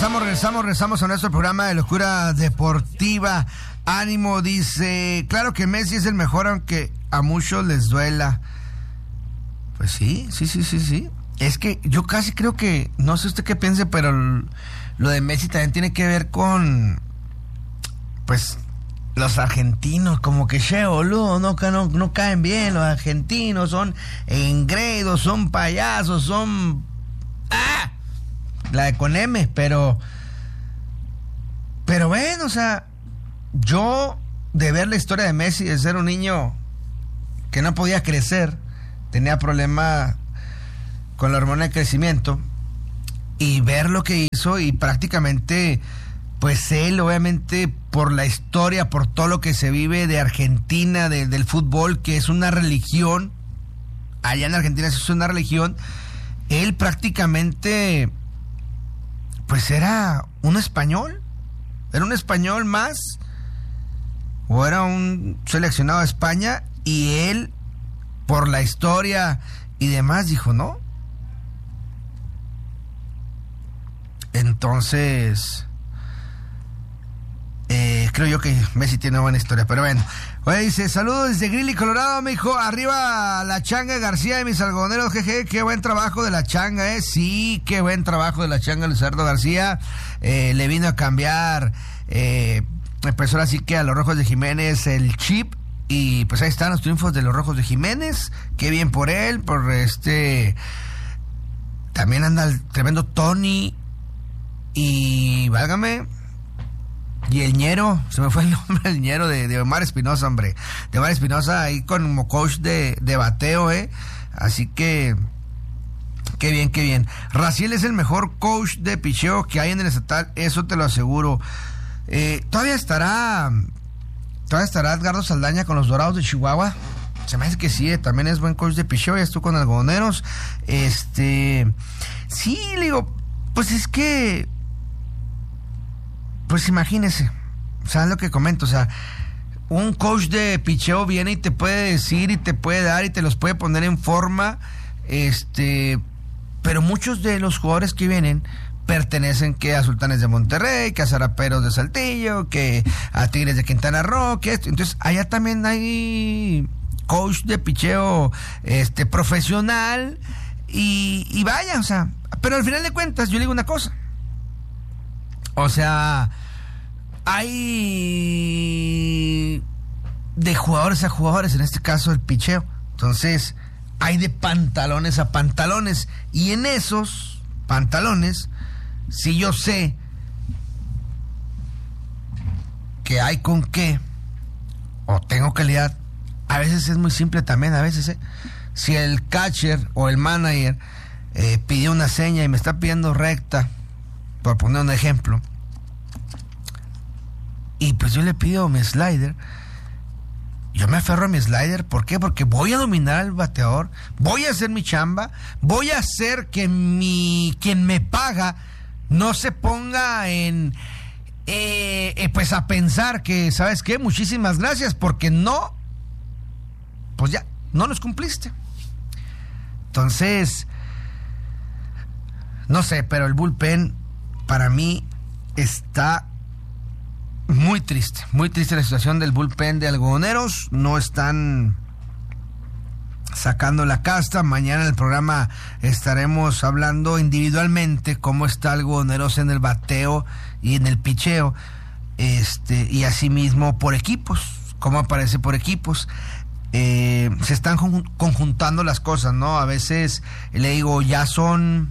Regresamos a nuestro programa de Locura Deportiva. Ánimo, dice, claro que Messi es el mejor, aunque a muchos les duela. Pues sí. Es que yo casi creo que, no sé usted qué piense, pero lo de Messi también tiene que ver con, pues, los argentinos, como que boludo, no caen bien los argentinos, son engreídos, son payasos, son... La de con M, pero bueno, o sea, yo de ver la historia de Messi, de ser un niño que no podía crecer, tenía problemas con la hormona de crecimiento, y ver lo que hizo, y prácticamente, pues él, obviamente, por la historia, por todo lo que se vive de Argentina, del fútbol, que es una religión, allá en Argentina es una religión, él prácticamente... pues era un español más, o era un seleccionado de España, y él, por la historia y demás, dijo no. Entonces, creo yo que Messi tiene una buena historia, pero bueno. Oye, dice, saludos desde Greeley, Colorado, me dijo, arriba la Changa García de mis algodoneros, jeje, qué buen trabajo de la Changa, sí, qué buen trabajo de la Changa Luzardo García, le vino a cambiar, pues ahora sí que a los Rojos de Jiménez el chip, y pues ahí están los triunfos de los Rojos de Jiménez, qué bien por él, también anda el tremendo Tony, y válgame... Y el ñero, se me fue el nombre, el ñero de Omar Espinosa, hombre. De Omar Espinosa ahí como coach de bateo, Así que, qué bien. Raciel es el mejor coach de picheo que hay en el estatal, eso te lo aseguro. Todavía estará Edgardo Saldaña con los Dorados de Chihuahua. Se me hace que sí, también es buen coach de picheo, ya estuvo con algodoneros. Sí, le digo, pues es que... Pues imagínese, ¿sabes lo que comento? O sea, un coach de picheo viene y te puede decir y te puede dar y te los puede poner en forma, pero muchos de los jugadores que vienen pertenecen que a Sultanes de Monterrey, que a Zaraperos de Saltillo, que a Tigres de Quintana Roo, que esto. Entonces, allá también hay coach de picheo profesional y vaya, o sea, pero al final de cuentas, yo le digo una cosa. O sea, hay de jugadores a jugadores, en este caso el picheo. Entonces, hay de pantalones a pantalones. Y en esos pantalones, si yo sé que hay con qué, o tengo calidad, a veces es muy simple también, a veces, si el catcher o el manager pidió una seña y me está pidiendo recta, por poner un ejemplo, y pues yo le pido mi slider, yo me aferro a mi slider. ¿Por qué? Porque voy a dominar al bateador, voy a hacer mi chamba, voy a hacer que quien me paga no se ponga pues a pensar que, ¿sabes qué? Muchísimas gracias, porque no, pues ya, no los cumpliste. Entonces, no sé, pero el bullpen para mí está muy triste la situación del bullpen de algodoneros. No están sacando la casta. Mañana en el programa estaremos hablando individualmente cómo está algodoneros en el bateo y en el picheo, y asimismo por equipos, cómo aparece por equipos. Se están conjuntando las cosas, ¿no? A veces le digo, ya son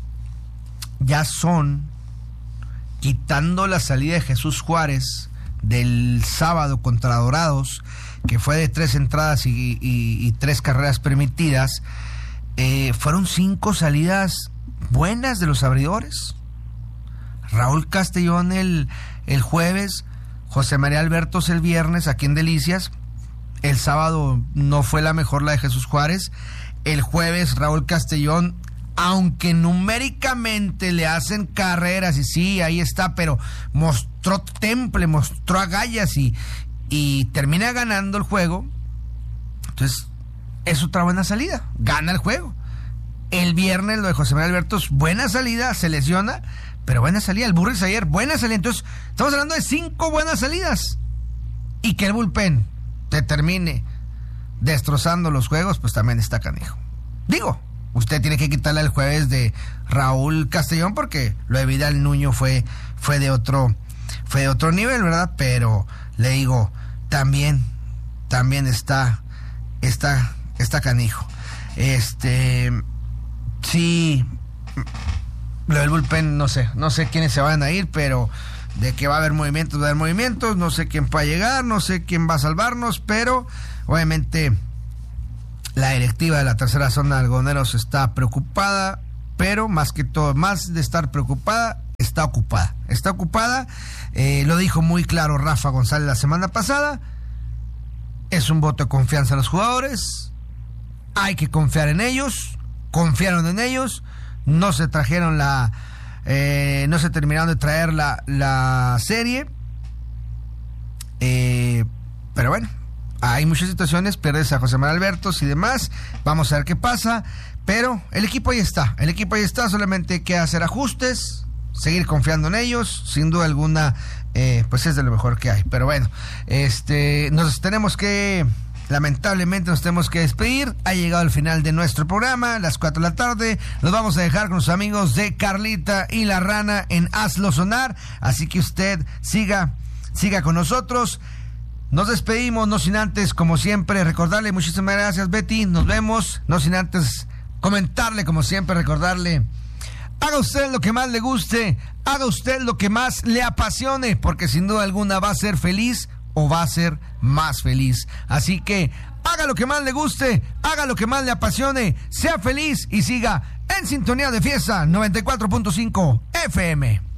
quitando la salida de Jesús Juárez del sábado contra Dorados, que fue de 3 entradas y 3 carreras permitidas, fueron 5 salidas buenas de los abridores. Raúl Castellón el jueves, José María Albertos el viernes aquí en Delicias. El sábado no fue la mejor la de Jesús Juárez. El jueves Raúl Castellón, aunque numéricamente le hacen carreras, y sí, ahí está, pero mostró temple, mostró agallas y termina ganando el juego. Entonces, es otra buena salida, gana el juego. El viernes lo de José María Albertos, buena salida, se lesiona, Pero buena salida, el Burris ayer, buena salida. Entonces, estamos hablando de 5 buenas salidas. Y que el bullpen te termine destrozando los juegos, pues también está canijo. Digo, usted tiene que quitarle el jueves de Raúl Castellón porque lo de Vidal Nuño fue de otro nivel, ¿verdad? Pero le digo, también está canijo. Sí, lo del bullpen, no sé quiénes se van a ir, pero de que va a haber movimientos, no sé quién va a llegar, no sé quién va a salvarnos, pero obviamente la directiva de la tercera zona de algodoneros está preocupada, pero más que todo, más de estar preocupada, está ocupada. Lo dijo muy claro Rafa González la semana pasada, es un voto de confianza a los jugadores, hay que confiar en ellos, confiaron en ellos, no se terminaron de traer la serie, pero bueno, hay muchas situaciones, pierdes a José Manuel Albertos y demás, vamos a ver qué pasa, pero el equipo ahí está, solamente hay que hacer ajustes, seguir confiando en ellos, sin duda alguna, pues es de lo mejor que hay, pero bueno, lamentablemente nos tenemos que despedir. Ha llegado el final de nuestro programa, las 4 de la tarde. Los vamos a dejar con los amigos de Carlita y la Rana en Hazlo Sonar. Así que usted siga con nosotros. Nos despedimos, no sin antes, como siempre, recordarle, muchísimas gracias, Betty. Nos vemos, no sin antes comentarle, como siempre, recordarle. Haga usted lo que más le guste, haga usted lo que más le apasione, porque sin duda alguna va a ser feliz o va a ser más feliz. Así que haga lo que más le guste, haga lo que más le apasione, sea feliz y siga en sintonía de Fiesta 94.5 FM.